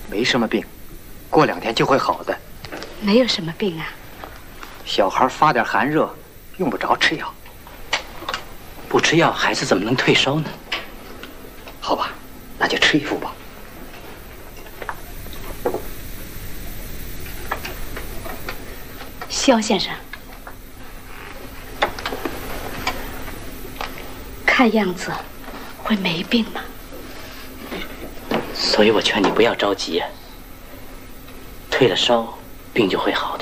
没什么病，过2天就会好的。 没有什么病啊。 小孩发点寒热，用不着吃药。 不吃药，孩子怎么能退烧呢？ 好吧，那就吃一副吧。 肖先生，看样子会没病吗？ 所以我劝你不要着急啊。退了烧，病就会好。